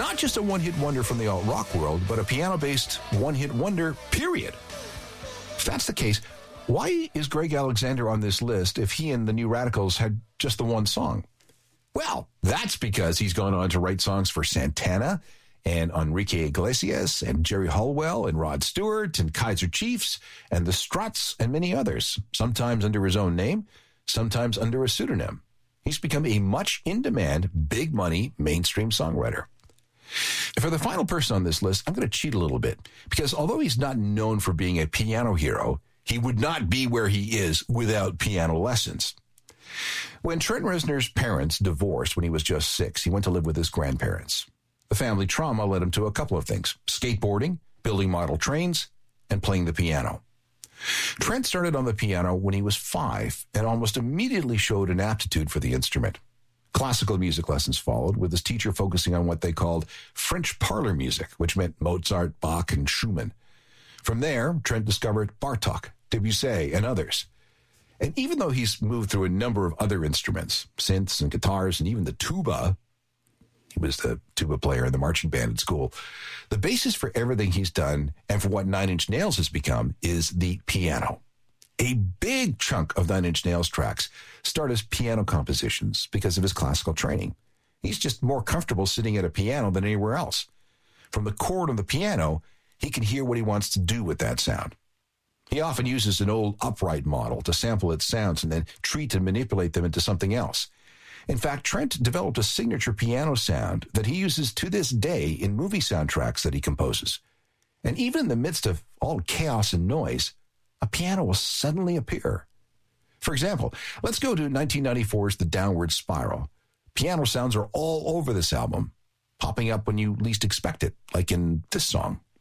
Not just a one-hit wonder from the alt-rock world, but a piano-based one-hit wonder, period. If that's the case, why is Greg Alexander on this list if he and the New Radicals had just the one song? Well, that's because he's gone on to write songs for Santana and Enrique Iglesias and Jerry Halliwell and Rod Stewart and Kaiser Chiefs and the Struts and many others, sometimes under his own name, sometimes under a pseudonym. He's become a much in-demand, big-money, mainstream songwriter. For the final person on this list, I'm going to cheat a little bit, because although he's not known for being a piano hero, he would not be where he is without piano lessons. When Trent Reznor's parents divorced when he was just 6, he went to live with his grandparents. The family trauma led him to a couple of things: skateboarding, building model trains, and playing the piano. Trent started on the piano when he was 5 and almost immediately showed an aptitude for the instrument. Classical music lessons followed, with his teacher focusing on what they called French parlor music, which meant Mozart, Bach, and Schumann. From there, Trent discovered Bartók, Debussy, and others. And even though he's moved through a number of other instruments, synths and guitars, and even the tuba — he was the tuba player in the marching band at school — the basis for everything he's done and for what Nine Inch Nails has become is the piano. A big chunk of Nine Inch Nails tracks start as piano compositions because of his classical training. He's just more comfortable sitting at a piano than anywhere else. From the chord on the piano, he can hear what he wants to do with that sound. He often uses an old upright model to sample its sounds and then treat and manipulate them into something else. In fact, Trent developed a signature piano sound that he uses to this day in movie soundtracks that he composes. And even in the midst of all chaos and noise, a piano will suddenly appear. For example, let's go to 1994's The Downward Spiral. Piano sounds are all over this album, popping up when you least expect it, like in this song.